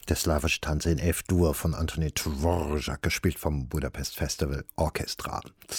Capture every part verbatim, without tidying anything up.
Der slawische Tanz in F-Dur von Antoni Dvorak, gespielt vom Budapest Festival Orchestra.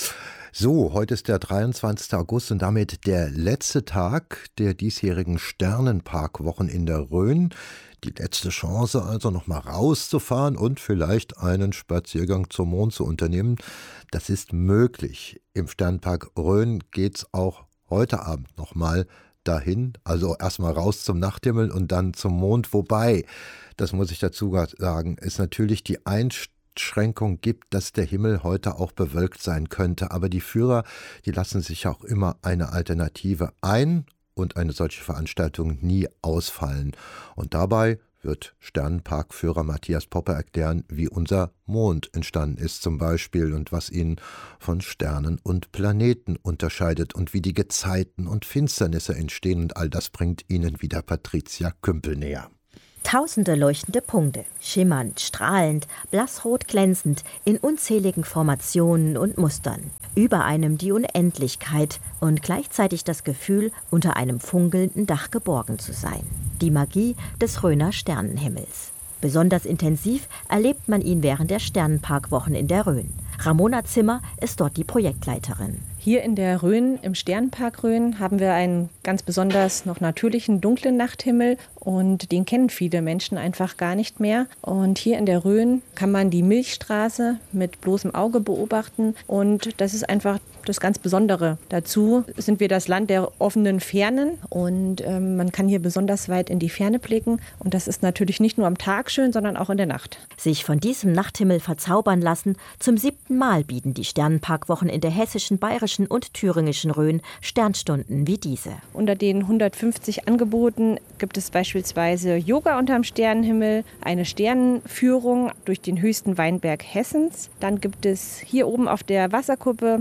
So, heute ist der dreiundzwanzigste August und damit der letzte Tag der diesjährigen Sternenparkwochen in der Rhön. Die letzte Chance also noch mal rauszufahren und vielleicht einen Spaziergang zum Mond zu unternehmen. Das ist möglich. Im Sternenpark Rhön geht's auch heute Abend noch mal dahin. Also erstmal raus zum Nachthimmel und dann zum Mond. Wobei, das muss ich dazu sagen, es natürlich die Einschränkung gibt, dass der Himmel heute auch bewölkt sein könnte. Aber die Führer, die lassen sich auch immer eine Alternative ein und eine solche Veranstaltung nie ausfallen. Und dabei wird Sternenparkführer Matthias Poppe erklären, wie unser Mond entstanden ist zum Beispiel und was ihn von Sternen und Planeten unterscheidet und wie die Gezeiten und Finsternisse entstehen. Und all das bringt Ihnen wieder Patricia Kümpel näher. Tausende leuchtende Punkte, schimmernd, strahlend, blassrot glänzend, in unzähligen Formationen und Mustern. Über einem die Unendlichkeit und gleichzeitig das Gefühl, unter einem funkelnden Dach geborgen zu sein. Die Magie des Rhöner Sternenhimmels. Besonders intensiv erlebt man ihn während der Sternenparkwochen in der Rhön. Ramona Zimmer ist dort die Projektleiterin. Hier in der Rhön, im Sternenpark Rhön, haben wir einen ganz besonders noch natürlichen, dunklen Nachthimmel und den kennen viele Menschen einfach gar nicht mehr. Und hier in der Rhön kann man die Milchstraße mit bloßem Auge beobachten und das ist einfach das ganz Besondere. Dazu sind wir das Land der offenen Fernen und ähm, man kann hier besonders weit in die Ferne blicken und das ist natürlich nicht nur am Tag schön, sondern auch in der Nacht. Sich von diesem Nachthimmel verzaubern lassen, zum siebten Mal bieten die Sternenparkwochen in der hessischen, bayerischen und thüringischen Rhön Sternstunden wie diese. Unter den hundertfünfzig Angeboten gibt es beispielsweise Yoga unterm Sternenhimmel, eine Sternenführung durch den höchsten Weinberg Hessens. Dann gibt es hier oben auf der Wasserkuppe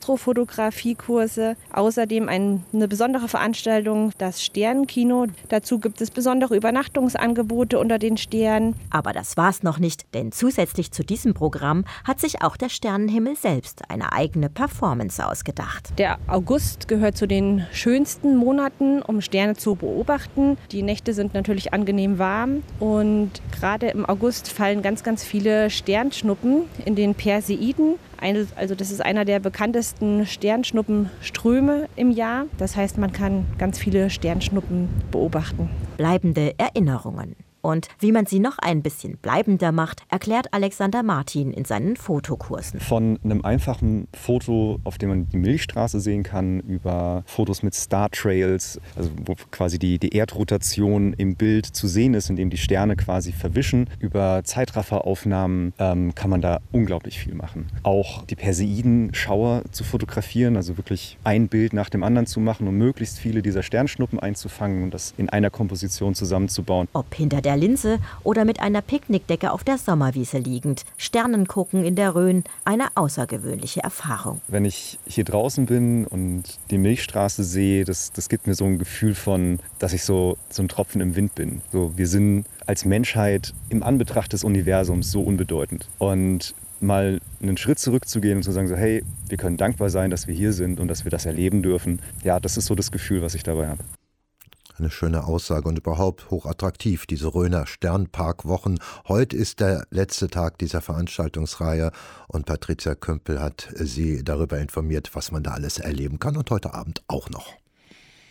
Astrofotografiekurse, außerdem ein, eine besondere Veranstaltung, das Sternenkino. Dazu gibt es besondere Übernachtungsangebote unter den Sternen. Aber das war's noch nicht, denn zusätzlich zu diesem Programm hat sich auch der Sternenhimmel selbst eine eigene Performance ausgedacht. Der August gehört zu den schönsten Monaten, um Sterne zu beobachten. Die Nächte sind natürlich angenehm warm und gerade im August fallen ganz, ganz viele Sternschnuppen in den Perseiden. Also das ist einer der bekanntesten Sternschnuppenströme im Jahr. Das heißt, man kann ganz viele Sternschnuppen beobachten. Bleibende Erinnerungen. Und wie man sie noch ein bisschen bleibender macht, erklärt Alexander Martin in seinen Fotokursen. Von einem einfachen Foto, auf dem man die Milchstraße sehen kann, über Fotos mit Star Trails, also wo quasi die, die Erdrotation im Bild zu sehen ist, indem die Sterne quasi verwischen. Über Zeitrafferaufnahmen ähm, kann man da unglaublich viel machen. Auch die Perseidenschauer zu fotografieren, also wirklich ein Bild nach dem anderen zu machen, um möglichst viele dieser Sternschnuppen einzufangen und das in einer Komposition zusammenzubauen. Ob hinter der Linse oder mit einer Picknickdecke auf der Sommerwiese liegend. Sternen gucken in der Rhön, eine außergewöhnliche Erfahrung. Wenn ich hier draußen bin und die Milchstraße sehe, das, das gibt mir so ein Gefühl von, dass ich so, so ein Tropfen im Wind bin. So, wir sind als Menschheit im Anbetracht des Universums so unbedeutend. Und mal einen Schritt zurückzugehen und zu sagen, so, hey, wir können dankbar sein, dass wir hier sind und dass wir das erleben dürfen. Ja, das ist so das Gefühl, was ich dabei habe. Eine schöne Aussage und überhaupt hochattraktiv, diese Rhöner Sternparkwochen. Heute ist der letzte Tag dieser Veranstaltungsreihe und Patricia Kümpel hat Sie darüber informiert, was man da alles erleben kann und heute Abend auch noch.